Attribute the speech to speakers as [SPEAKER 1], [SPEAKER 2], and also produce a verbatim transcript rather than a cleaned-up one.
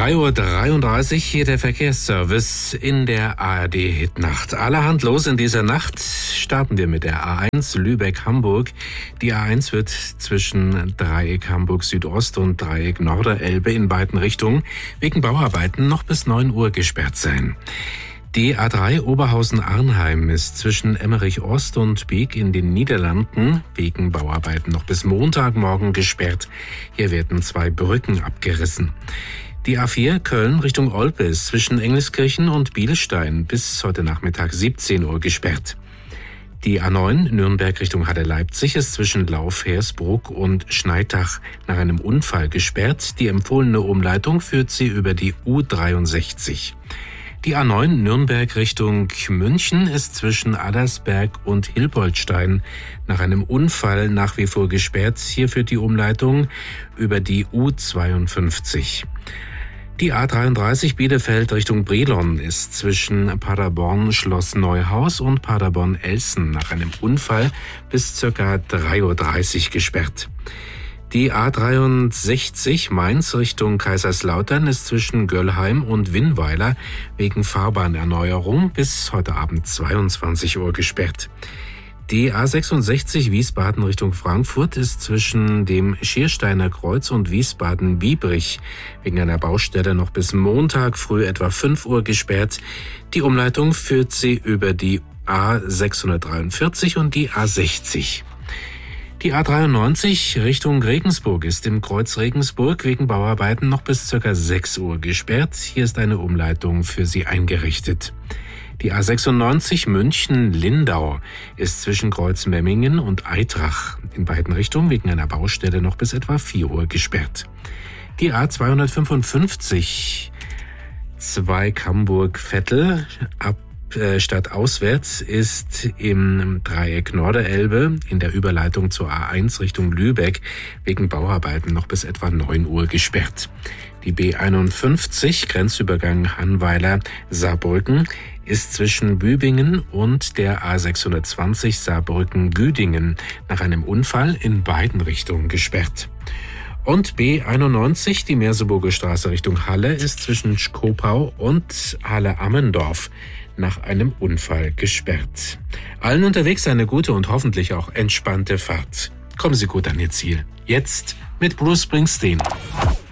[SPEAKER 1] drei Uhr dreiunddreißig, hier der Verkehrsservice in der A R D-Hitnacht. Allerhand los in dieser Nacht. Starten wir mit der A eins Lübeck-Hamburg. Die A eins wird zwischen Dreieck Hamburg Südost und Dreieck Norderelbe in beiden Richtungen wegen Bauarbeiten noch bis neun Uhr gesperrt sein. Die A drei Oberhausen-Arnheim ist zwischen Emmerich Ost und Beek in den Niederlanden wegen Bauarbeiten noch bis Montagmorgen gesperrt. Hier werden zwei Brücken abgerissen. Die A vier Köln Richtung Olpe ist zwischen Engelskirchen und Bielstein bis heute Nachmittag siebzehn Uhr gesperrt. Die A neun Nürnberg Richtung Halle-Leipzig ist zwischen Lauf-Hersbruck und Schneidach nach einem Unfall gesperrt. Die empfohlene Umleitung führt sie über die U dreiundsechzig. Die A neun Nürnberg Richtung München ist zwischen Adlersberg und Hilboldstein nach einem Unfall nach wie vor gesperrt. Hier führt die Umleitung über die U zweiundfünfzig. Die A dreiunddreißig Bielefeld Richtung Brilon ist zwischen Paderborn Schloss Neuhaus und Paderborn Elsen nach einem Unfall bis ca. drei Uhr dreißig gesperrt. Die A dreiundsechzig Mainz Richtung Kaiserslautern ist zwischen Göllheim und Winnweiler wegen Fahrbahnerneuerung bis heute Abend zweiundzwanzig Uhr gesperrt. Die A sechsundsechzig Wiesbaden Richtung Frankfurt ist zwischen dem Schiersteiner Kreuz und Wiesbaden-Biebrich wegen einer Baustelle noch bis Montag früh etwa fünf Uhr gesperrt. Die Umleitung führt sie über die A sechshundertdreiundvierzig und die A sechzig. Die A dreiundneunzig Richtung Regensburg ist im Kreuz Regensburg wegen Bauarbeiten noch bis ca. sechs Uhr gesperrt. Hier ist eine Umleitung für sie eingerichtet. Die A sechsundneunzig München-Lindau ist zwischen Kreuz Memmingen und Eitrach in beiden Richtungen wegen einer Baustelle noch bis etwa vier Uhr gesperrt. Die A zweihundertfünfundfünfzig Zweig Hamburg-Vettel ab Stadtauswärts ist im Dreieck Norderelbe in der Überleitung zur A eins Richtung Lübeck wegen Bauarbeiten noch bis etwa neun Uhr gesperrt. Die B einundfünfzig Grenzübergang Hannweiler-Saarbrücken ist zwischen Bübingen und der A sechshundertzwanzig Saarbrücken-Güdingen nach einem Unfall in beiden Richtungen gesperrt. Und B einundneunzig, die Merseburger Straße Richtung Halle, ist zwischen Schkopau und Halle-Ammendorf nach einem Unfall gesperrt. Allen unterwegs eine gute und hoffentlich auch entspannte Fahrt. Kommen Sie gut an Ihr Ziel. Jetzt mit Bruce Springsteen.